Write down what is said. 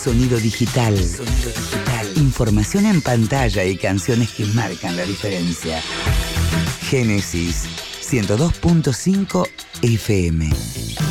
Sonido digital. Información en pantalla y canciones que marcan la diferencia. Génesis 102.5 FM.